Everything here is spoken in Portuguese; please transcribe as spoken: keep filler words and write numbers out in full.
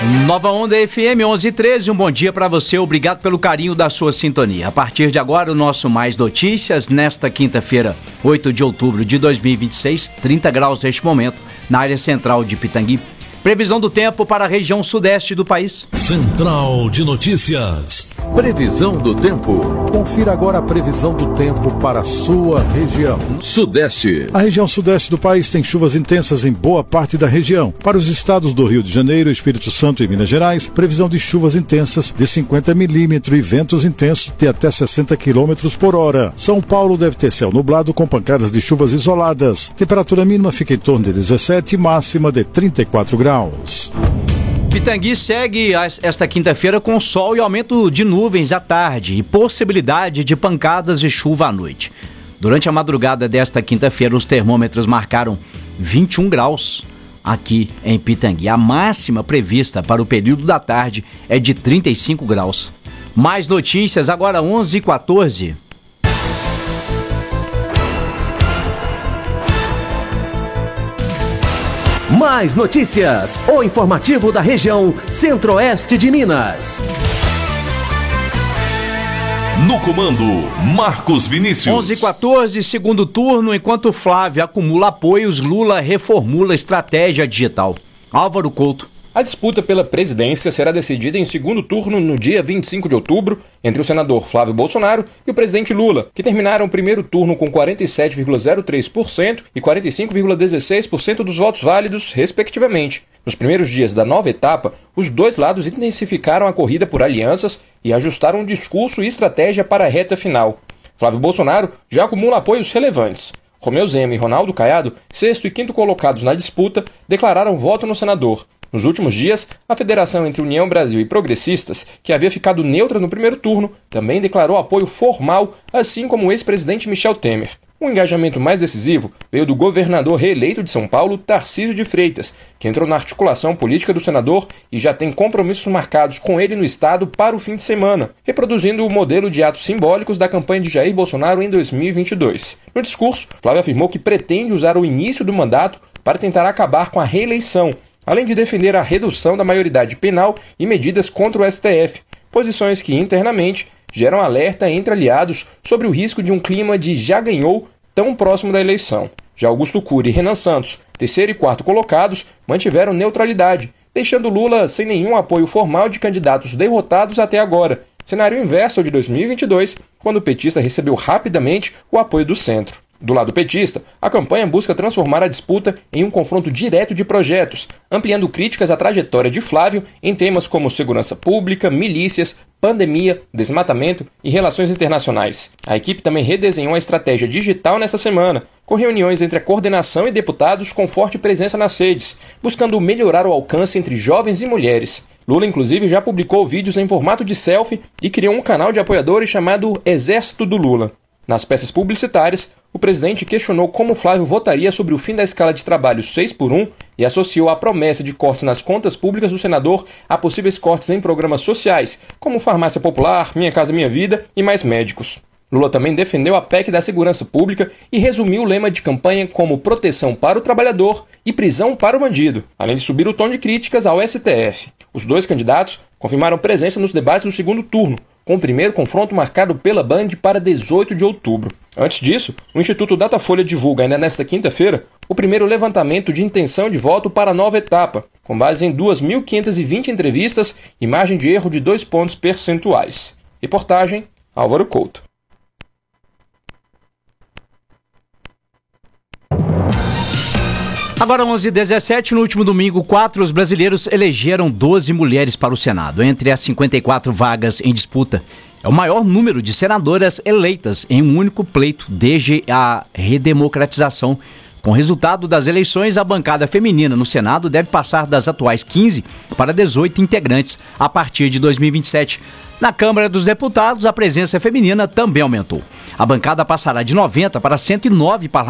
Nova Onda F M onze e treze, um bom dia para você, obrigado pelo carinho da sua sintonia. A partir de agora, o nosso Mais Notícias, nesta quinta-feira, oito de outubro de dois mil e vinte e seis, trinta graus neste momento, na área central de Pitangui. Previsão do tempo para a região sudeste do país. Central de Notícias. Previsão do tempo. Confira agora a previsão do tempo para a sua região. Sudeste. A região sudeste do país tem chuvas intensas em boa parte da região. Para os estados do Rio de Janeiro, Espírito Santo e Minas Gerais, previsão de chuvas intensas de cinquenta milímetros e ventos intensos de até sessenta quilômetros por hora. São Paulo deve ter céu nublado com pancadas de chuvas isoladas. Temperatura mínima fica em torno de dezessete e máxima de trinta e quatro graus. Pitangui segue esta quinta-feira com sol e aumento de nuvens à tarde e possibilidade de pancadas de chuva à noite. Durante a madrugada desta quinta-feira, os termômetros marcaram vinte e um graus aqui em Pitangui. A máxima prevista para o período da tarde é de trinta e cinco graus. Mais notícias agora onze e quatorze. Mais notícias, o informativo da região Centro-Oeste de Minas. No comando, Marcos Vinícius. onze e quatorze, segundo turno, enquanto Flávio acumula apoios, Lula reformula estratégia digital. Álvaro Couto. A disputa pela presidência será decidida em segundo turno no dia vinte e cinco de outubro entre o senador Flávio Bolsonaro e o presidente Lula, que terminaram o primeiro turno com quarenta e sete vírgula zero três por cento e quarenta e cinco vírgula dezesseis por cento dos votos válidos, respectivamente. Nos primeiros dias da nova etapa, os dois lados intensificaram a corrida por alianças e ajustaram o discurso e estratégia para a reta final. Flávio Bolsonaro já acumula apoios relevantes. Romeu Zema e Ronaldo Caiado, sexto e quinto colocados na disputa, declararam voto no senador. Nos últimos dias, a federação entre União Brasil e Progressistas, que havia ficado neutra no primeiro turno, também declarou apoio formal, assim como o ex-presidente Michel Temer. O engajamento mais decisivo veio do governador reeleito de São Paulo, Tarcísio de Freitas, que entrou na articulação política do senador e já tem compromissos marcados com ele no estado para o fim de semana, reproduzindo o modelo de atos simbólicos da campanha de Jair Bolsonaro em dois mil e vinte e dois. No discurso, Flávio afirmou que pretende usar o início do mandato para tentar acabar com a reeleição, além de defender a redução da maioridade penal e medidas contra o S T F, posições que internamente geram alerta entre aliados sobre o risco de um clima de já ganhou tão próximo da eleição. Já Augusto Cury e Renan Santos, terceiro e quarto colocados, mantiveram neutralidade, deixando Lula sem nenhum apoio formal de candidatos derrotados até agora, cenário inverso ao de dois mil e vinte e dois, quando o petista recebeu rapidamente o apoio do centro. Do lado petista, a campanha busca transformar a disputa em um confronto direto de projetos, ampliando críticas à trajetória de Flávio em temas como segurança pública, milícias, pandemia, desmatamento e relações internacionais. A equipe também redesenhou a estratégia digital nesta semana, com reuniões entre a coordenação e deputados com forte presença nas redes, buscando melhorar o alcance entre jovens e mulheres. Lula, inclusive, já publicou vídeos em formato de selfie e criou um canal de apoiadores chamado Exército do Lula. Nas peças publicitárias, o presidente questionou como Flávio votaria sobre o fim da escala de trabalho seis por um e associou a promessa de cortes nas contas públicas do senador a possíveis cortes em programas sociais, como Farmácia Popular, Minha Casa Minha Vida e Mais Médicos. Lula também defendeu a P E C da Segurança Pública e resumiu o lema de campanha como proteção para o trabalhador e prisão para o bandido, além de subir o tom de críticas ao S T F. Os dois candidatos confirmaram presença nos debates do segundo turno, com o primeiro confronto marcado pela Band para dezoito de outubro. Antes disso, o Instituto Datafolha divulga ainda nesta quinta-feira o primeiro levantamento de intenção de voto para a nova etapa, com base em duas mil quinhentas e vinte entrevistas e margem de erro de dois pontos percentuais. Reportagem, Álvaro Couto. Agora onze e dezessete, no último domingo, quatro os brasileiros elegeram doze mulheres para o Senado. Entre as cinquenta e quatro vagas em disputa, é o maior número de senadoras eleitas em um único pleito desde a redemocratização. Com o resultado das eleições, a bancada feminina no Senado deve passar das atuais quinze para dezoito integrantes a partir de dois mil e vinte e sete. Na Câmara dos Deputados, a presença feminina também aumentou. A bancada passará de noventa para cento e nove parlamentares.